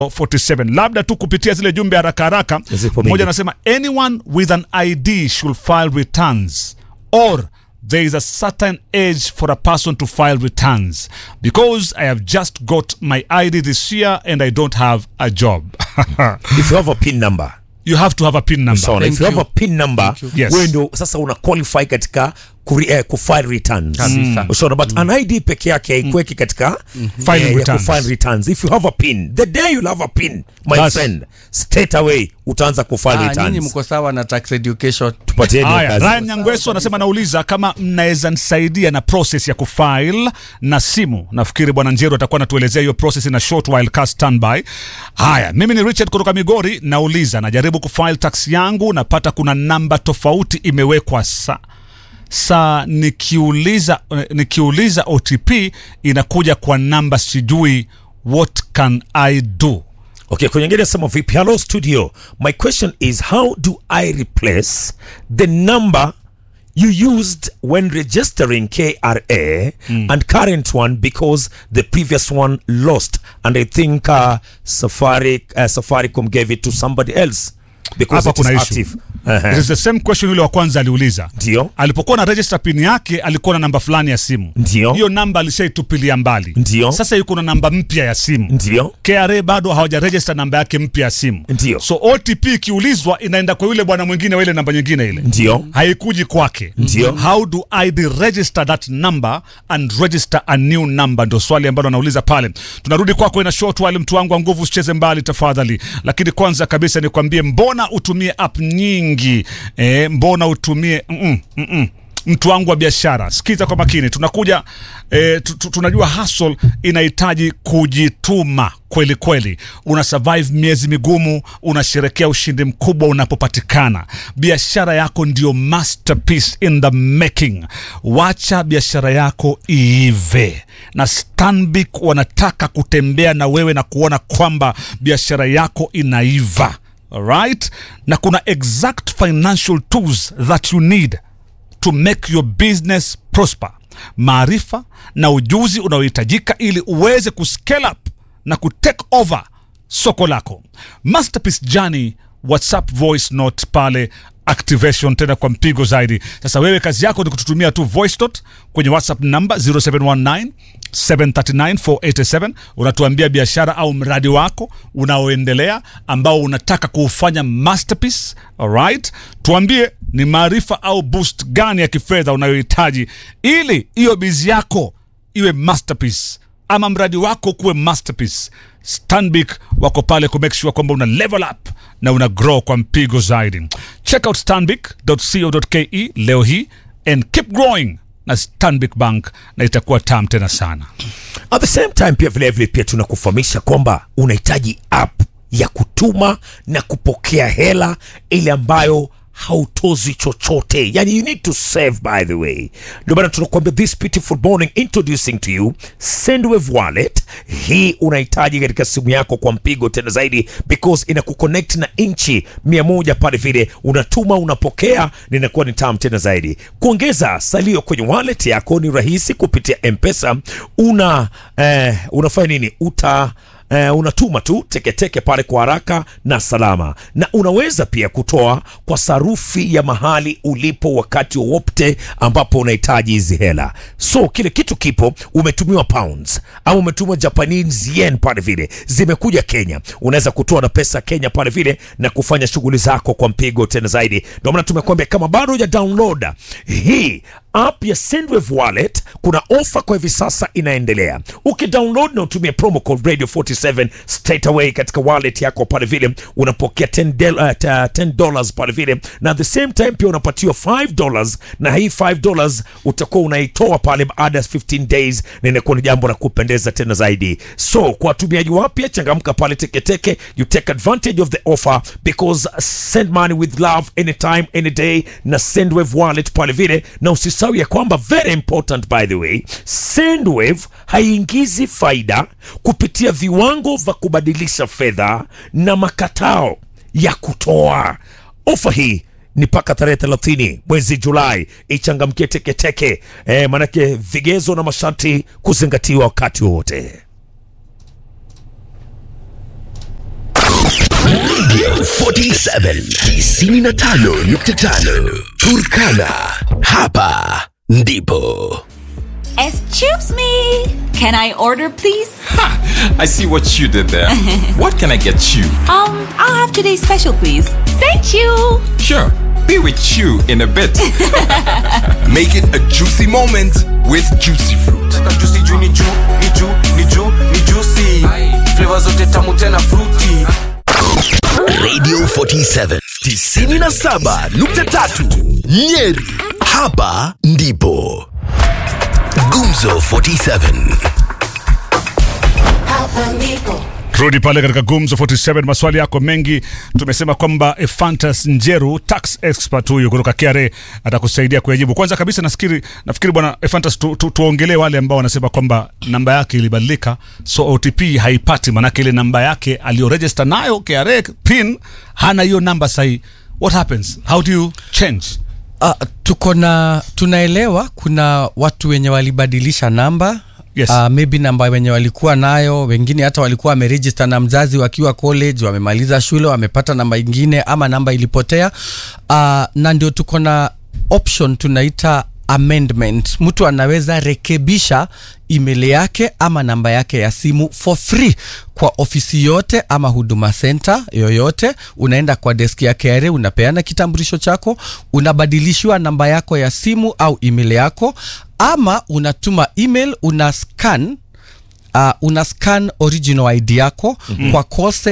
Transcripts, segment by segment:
47. Labda tu kupitia zile jumbe haraka haraka. Mmoja anasema anyone with an ID should file returns, or there is a certain age for a person to file returns, because I have just got my ID this year and I don't have a job. If you have a PIN number, you have to have a PIN number. So if you have a PIN number, yes, wewe ndio sasa una qualify katika kufile returns. So but an ID peke yake haikweki katika filing returns. Kufile returns. If you have a PIN, the day you have a PIN, my friend, straight away utaanza kufile returns. Nyinyi mko sawa na tax education. Tupatieni kazi. Ryan Nyangweso anasema, nauliza kama mnaweza nisaidia na process ya kufile na simu. Nafikiri bwana Njeru atakuwa anatuelezea hiyo process in a short while. Cast standby. Haya, mimi ni Richard kutoka Migori, nauliza, najaribu kufile tax yangu, napata kuna namba tofauti imewekwa nikiuliza OTP inakuja kwa namba sijui, what can I do? Okay, kwenye ngine sema vipi? Hello studio. My question is, how do I replace the number you used when registering KRA and current one, because the previous one lost and I think Safaricom gave it to somebody else because it is active. It is the same question yule wa kwanza aliuliza. Ndio. Alipokuwa na register pin yake alikuwa na namba fulani ya simu. Ndio. Hiyo namba alishaitupilia mbali. Ndio. Sasa yuko na namba mpya ya simu. Ndio. KRA bado hawaja register namba yake mpya ya simu. Ndio. So OTP ikiulizwa inaenda kwa yule bwana mwingine wa ile namba nyingine ile. Ndio. Haikuji kwake. Ndio. How do I deregister that number and register a new number? Ndio swali ambalo anauliza pale. Tunarudi kwako ina short while, mtu wangu wa nguvu, usicheze mbali tafadhali. Lakini kwanza kabisa nikwambie, mbona utumie app nyingi? Mbona utumie mtu wangu wa biashara, sikiza kwa makini. Tunakuja tunajua hustle inahitaji kujituma kweli kweli. Una survive miezi migumu, unasherekea ushindi mkubwa unapopatikana. Biashara yako ndio masterpiece in the making. Wacha biashara yako iive, na Stanbic wanataka kutembea na wewe na kuona kwamba biashara yako inaiva. Alright? Na kuna exact financial tools that you need to make your business prosper. Maarifa na ujuzi unaohitajika ili uweze kuscale up na kutake over soko lako. Masterpiece Journey WhatsApp voice note pale, activation tena kwa mpigo zaidi. Sasa wewe kazi yako ni kututumia tu voice note kwenye WhatsApp number 0719 739 487. Unatuambia biashara au mradi wako unaoendelea ambao unataka kuufanya masterpiece. Alright? Tuambie ni maarifa au boost gani ya kifedha unayohitaji ili hiyo bizi yako iwe masterpiece ama mradi wako kuwe masterpiece. Stanbic wako pale ku make sure kwamba una level up na una grow kwa mpigo zaidi. Check out stanbic.co.ke leo hii and keep growing na Stanbic Bank, na itakuwa tamu tena sana. At the same time pia vile pia tunakufahamisha kwamba unahitaji app ya kutuma na kupokea hela ile ambayo hautozi chochote. Yani you need to save, by the way. Ndio maana tunakuambia this beautiful morning introducing to you Sendwave Wallet. Hii unahitaji katika simu yako kwa mpigo tena zaidi, because inakuconnect na inchi 100 pale vile unatuma unapokea, ninakuwa ni tamu tena zaidi. Kuongeza salio kwenye wallet yako ni rahisi kupitia M-Pesa. Unafanya nini? Unatuma tu teke pale kwa haraka na salama, na unaweza pia kutoa kwa sarufi ya mahali ulipo wakati wowote ambapo unahitaji hizi hela. So kile kitu kipo, umetumiwa pounds au umetumwa Japanese yen pale vile, zimekuja Kenya, unaweza kutoa na pesa Kenya pale vile na kufanya shughuli zako kwa mpigo tena zaidi. Ndio maana tumekuambia kama bado ya download hii app ya Sendwave Wallet, kuna offer kwa hivi sasa inaendelea. Ukidownload na utumie promo code Radio 47 straight away katika wallet yako pale vile unapokea $10 pale vile, na at the same time pia unapatiwa $5, na hii $5 utakuwa unaitoa pale baada ya 15 days, na inakuwa ni jambo la kupendeza tena zaidi. So kwa watumiaji wapya, changamka pale teke, you take advantage of the offer, because send money with love anytime any day na Sendwave Wallet pale vile. Na usisahau ya kwamba very important, by the way, Sendwave haiingizi faida kupitia viwango vya kubadilisha fedha na makatao ya kutoa. Ofa hii ni paka tarehe 30 mwezi Julai. Ichangamkie teke. Manake vigezo na masharti kuzingatiwa wakati wote. 47 95.5 Turkana. Hapa ndipo. Excuse me. Can I order, please? I see what you did there. What can I get you? I'll have today's special, please. Thank you. Sure, be with you in a bit. Make it a juicy moment with Juicy Fruit. Juicy juu ni juicy. Flavor zote tamu tena fruity. Radio 47 97.3 Nyeri. Hapa ndipo. Gumzo 47. Hapa ndipo. Rudi pale katika Gumzo 47, maswali yako mengi. Tumesema kwamba Ephantus Njeru, tax expert huyu kutoka KRA, atakusaidia kuyajibu. Kwanza kabisa nafikiri bwana Ephantus tuongelee wale ambao wanasema kwamba namba yake ilibadilika, so OTP haipati, manake ile namba yake aliyoregister nayo KRA pin hana hiyo namba sahihi. What happens? How do you change? Tunaelewa kuna watu wenye walibadilisha namba. Yes. Maybe namba wenye walikuwa nayo, wengine hata walikuwa wameregister na mzazi wakiwa college, wamemaliza shule, wamepata namba ingine ama namba ilipotea. Na ndio tuko na option tunaita amendment. Mtu anaweza rekebisha email yake ama namba yake ya simu for free kwa ofisi yote ama huduma center yoyote. Unaenda kwa desk ya KRA, unapeana kitambulisho chako, unabadilishiwa namba yako ya simu au email yako, ama unatuma email, una scan original ID yako kwa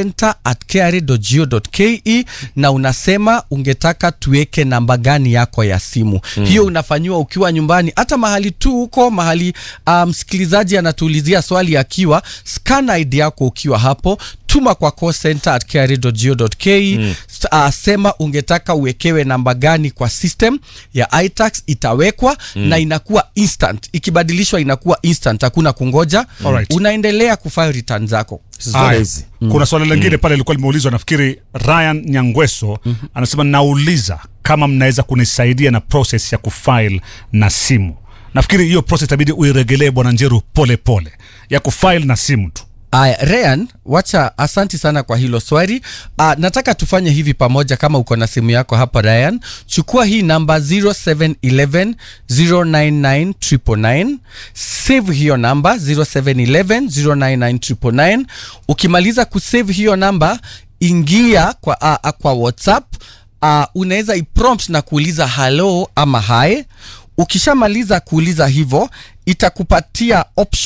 callcenter@kra.go.ke na unasema ungetaka tuweke namba gani yako ya simu. Hiyo unafanyiwa ukiwa nyumbani, hata mahali tu huko mahali msikilizaji anatuulizia swali akiwa, scan ID yako ukiwa hapo, tuma kwa callcenter@kra.go.ke. Sema ungetaka uwekewe namba gani kwa system ya iTax, itawekwa na inakuwa instant. Ikibadilishwa inakuwa instant, hakuna kungoja. Alright. Unaendelea kufile return zako. Kuna swali lingine pale lilikuwa limeulizwa, nafikiri Ryan Nyangweso anasema, nauliza kama mnaweza kunisaidia na process ya kufile na simu. Nafikiri hiyo process itabidi uiregelee bwana Njeru pole pole, ya kufile na simu tu. Ryan, wacha, asanti sana kwa hilo swali. Nataka tufanye hivi pamoja. Kama uko na simu yako hapa Ryan, chukua hii namba 0711 099 999. Save hiyo namba 0711 099 999. Ukimaliza kusave hiyo namba, ingia kwa WhatsApp. Unaweza iprompt na kuuliza hello ama hi. Ukishamaliza kuuliza hivyo, itakupatia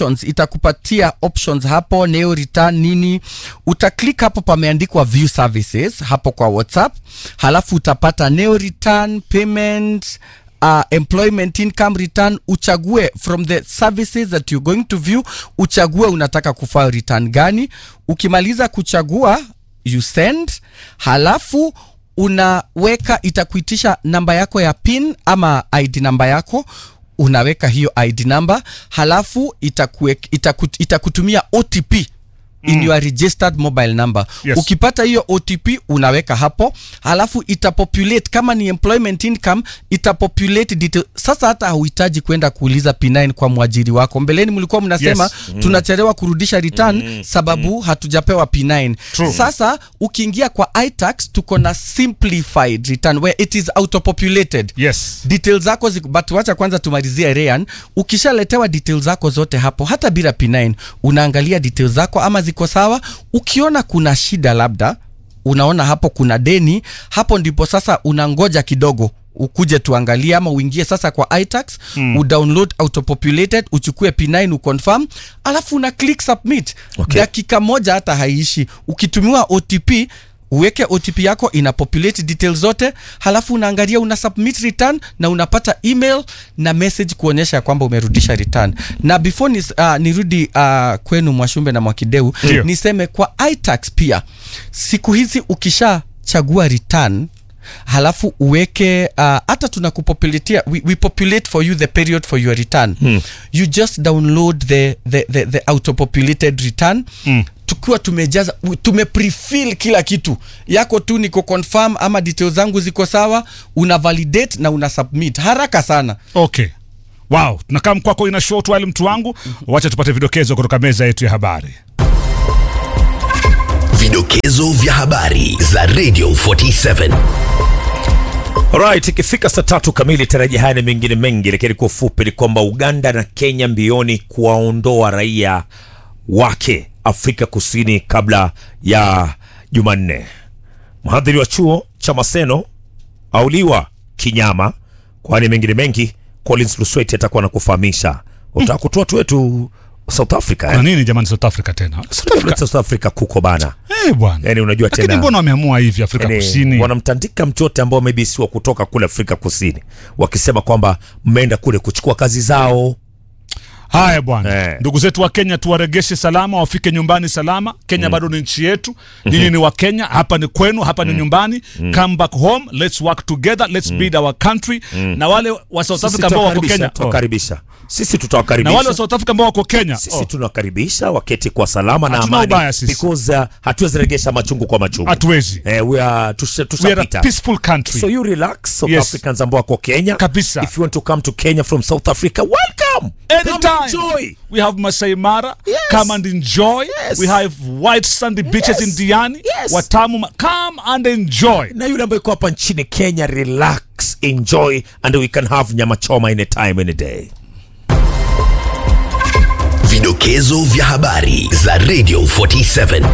options hapo, neo return nini. Utaklik hapo pameandikwa view services hapo kwa WhatsApp. Halafu utapata neo return, payment, employment income return. Uchague from the services that you're going to view, uchague unataka kufile return gani. Ukimaliza kuchagua, you send. Halafu unaweka, itakuitisha namba yako ya PIN ama ID namba yako, unaweka hiyo ID number. Halafu itakutumia OTP in your registered mobile number. Yes. Ukipata hiyo OTP unaweka hapo, halafu itapopulate. Kama ni employment income, itapopulate detail. Sasa hata huhitaji kwenda kuuliza P9 kwa mwajiri wako. Mbeleni mlikuwa mnasema tunachelewa kurudisha return sababu hatujapewa P9. True. Sasa ukiingia kwa iTax, tuko na simplified return where it is auto-populated. Yes. Details zako but wacha kwanza tumalizie Ryan. Ukishaletewa details zako zote hapo, hata bila P9, unaangalia details zako ama ziko sawa. Ukiona kuna shida, labda unaona hapo kuna deni, hapo ndipo sasa unangoja kidogo ukuje tuangalie, ama uingie sasa kwa iTax, udownload autopopulated, uchukue P9, uconfirm, alafu una click submit. Okay. Dakika moja hata haishi. Ukitumiwa OTP, uweke OTP yako, ina populate details zote, halafu unaangalia, una submit return na unapata email na message kuonyesha kwamba umerudisha return. Na before nirudi kwenu Mwashumbe na Mwakideu, niseme kwa iTax pia, siku hizi ukishachagua return, halafu uweke hata tunakupopulatea, we populate for you the period for your return. You just download the auto-populated return. Tukiwa tumejaza, tumeprefill kila kitu yako tu, niko confirm ama details zangu ziko sawa, una validate na una submit haraka sana. Okay. Wow, tunakaa mkwako ina short while mtu wangu. Wacha tupate vidokezo kutoka meza yetu ya habari. Vidokezo vya habari za Radio 47. Alright, ikifika saa 3 kamili tarajia haya na mengine mengi, lakini kwa ufupi ni kwamba Uganda na Kenya mbioni kuwaondoa raia wake Afrika Kusini kabla ya Jumanne. Mhadhiri wa chuo cha Maseno auliwa kinyama. Kwani mengine mengi Collins Lusweti atakuwa anakufahamisha. Utaka kutoa tu wetu South Africa. Kuna nini jamani South Africa tena? South Africa kuko bana. Bwana. Yaani unajua tena. Lakini mbona wameamua hivi Afrika Kusini? Wanamtandika mtu yote ambao maybe si wa kutoka kule Afrika Kusini. Wakisema kwamba mmeenda kule kuchukua kazi zao. Haya bwana. Ndugu zetu wa Kenya tuwaregeshe salama, wafike nyumbani salama. Kenya bado ni nchi yetu. Nyinyi ni wa Kenya, hapa ni kwenu, hapa ni nyumbani. Come back home, let's work together, let's build our country. Na wale wa South Africa ambao wako Kenya tutawakaribisha. Sisi tutawakaribisha. Na wale wa South Africa ambao wako Kenya, sisi tunawakaribisha waketi kwa salama na amani. Because hatuwezi regesha machungu kwa machungu. Hatuwezi. We are a peaceful country. So you relax, South Africans ambao wako Kenya. Kabisa. If you want to come to Kenya from South Africa, welcome. Anytime. Enjoy. We have Masai Mara. Come and enjoy. We have white sandy beaches in Diani. Watamu. Come and enjoy. Na yule ambaye yuko hapa nchini Kenya, relax, enjoy, and we can have nyama choma anytime, any day. Vidokezo vya habari za Radio 47.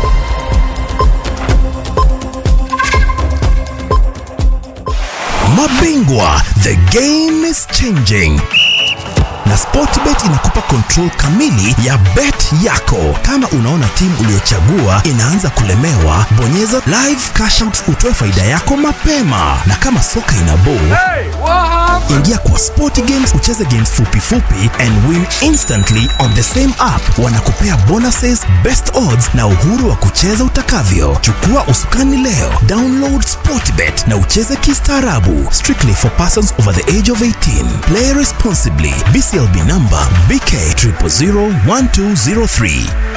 Mabingwa, the game is changing. Na Sportbet inakupa control kamili ya bet yako. Kama unaona timu uliyochagua inaanza kulemewa, bonyeza live cash out utoe faida yako mapema. Na kama soka ina ball, ingia kwa Sport Games ucheze games fupi and win instantly on the same app. Wanakupea bonuses, best odds na uhuru wa kucheza utakavyo. Chukua usukani leo, download Sportbet na ucheze kistaarabu. Strictly for persons over the age of 18. Play responsibly. BCLB number BK 0001203.